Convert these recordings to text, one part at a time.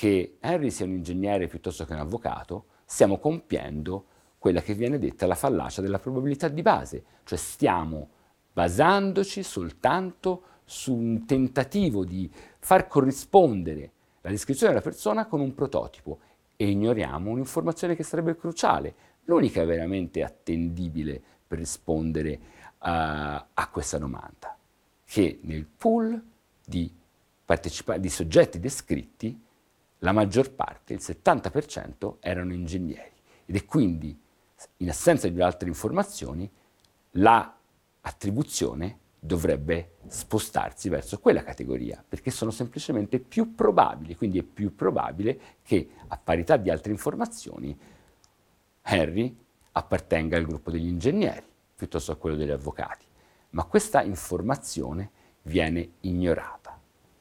che Henry sia un ingegnere piuttosto che un avvocato, stiamo compiendo quella che viene detta la fallacia della probabilità di base, cioè stiamo basandoci soltanto su un tentativo di far corrispondere la descrizione della persona con un prototipo e ignoriamo un'informazione che sarebbe cruciale, l'unica veramente attendibile per rispondere a questa domanda, che nel pool di soggetti descritti la maggior parte, il 70%, erano ingegneri ed è quindi, in assenza di altre informazioni, la attribuzione dovrebbe spostarsi verso quella categoria, perché sono semplicemente più probabili, quindi è più probabile che, a parità di altre informazioni, Henry appartenga al gruppo degli ingegneri, piuttosto a quello degli avvocati. Ma questa informazione viene ignorata.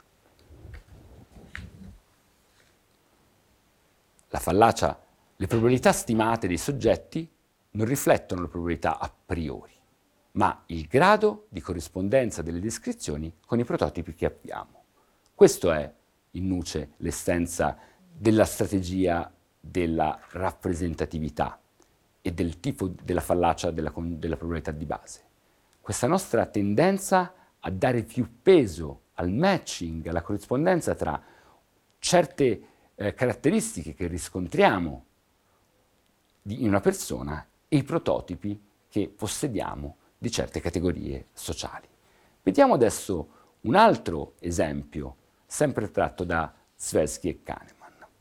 La fallacia, le probabilità stimate dei soggetti non riflettono le probabilità a priori, ma il grado di corrispondenza delle descrizioni con i prototipi che abbiamo. Questo è, in nuce, l'essenza della strategia della rappresentatività e del tipo della fallacia della probabilità di base. Questa nostra tendenza a dare più peso al matching, alla corrispondenza tra certe caratteristiche che riscontriamo in una persona e i prototipi che possediamo di certe categorie sociali. Vediamo adesso un altro esempio, sempre tratto da Tversky e Kahneman.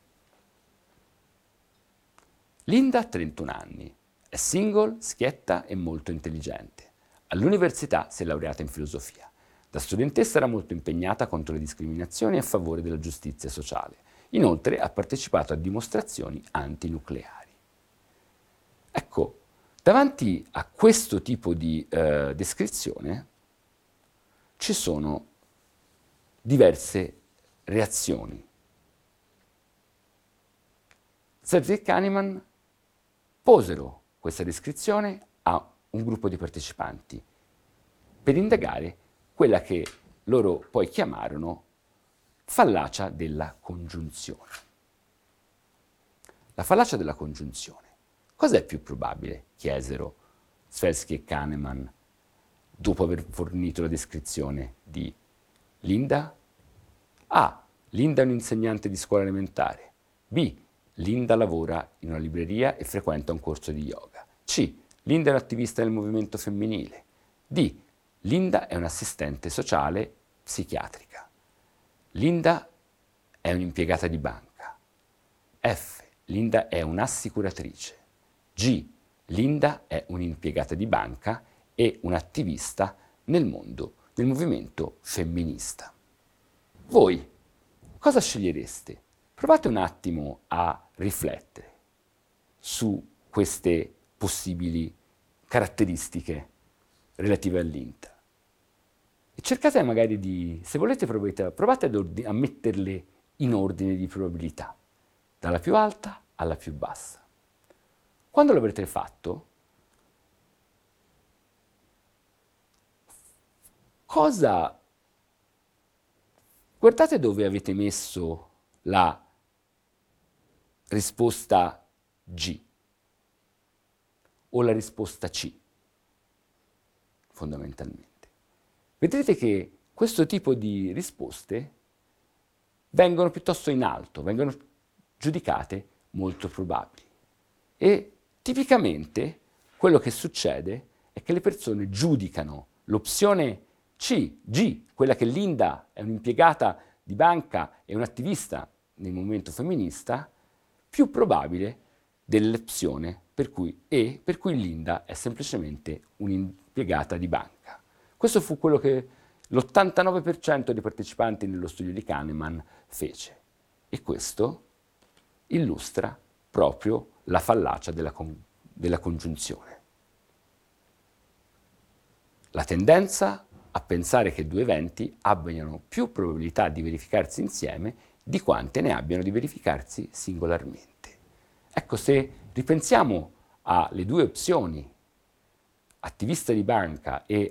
Linda ha 31 anni, è single, schietta e molto intelligente. All'università si è laureata in filosofia. Da studentessa era molto impegnata contro le discriminazioni e a favore della giustizia sociale. Inoltre ha partecipato a dimostrazioni antinucleari. Ecco, davanti a questo tipo di descrizione ci sono diverse reazioni. Tversky e Kahneman posero questa descrizione a un gruppo di partecipanti per indagare quella che loro poi chiamarono fallacia della congiunzione. La fallacia della congiunzione. Cos'è più probabile? Chiesero Tversky e Kahneman dopo aver fornito la descrizione di Linda. A. Linda è un'insegnante di scuola elementare. B. Linda lavora in una libreria e frequenta un corso di yoga. C. Linda è un'attivista del movimento femminile. D. Linda è un'assistente sociale psichiatrica. Linda è un'impiegata di banca. F. Linda è un'assicuratrice. G. Linda è un'impiegata di banca e un'attivista nel mondo del movimento femminista. Voi cosa scegliereste? Provate un attimo a riflettere su queste possibili caratteristiche relative a Linda. E cercate magari di, se volete, provate a metterle in ordine di probabilità, dalla più alta alla più bassa. Quando l'avrete fatto, guardate dove avete messo la risposta G o la risposta C, fondamentalmente. Vedrete che questo tipo di risposte vengono piuttosto in alto, vengono giudicate molto probabili. E tipicamente quello che succede è che le persone giudicano l'opzione C, G, quella che Linda è un'impiegata di banca e un'attivista nel movimento femminista, più probabile dell'opzione per cui Linda è semplicemente un'impiegata di banca. Questo fu quello che l'89% dei partecipanti nello studio di Kahneman fece. E questo illustra proprio la fallacia della congiunzione. La tendenza a pensare che due eventi abbiano più probabilità di verificarsi insieme di quante ne abbiano di verificarsi singolarmente. Ecco, se ripensiamo alle due opzioni, attivista di banca e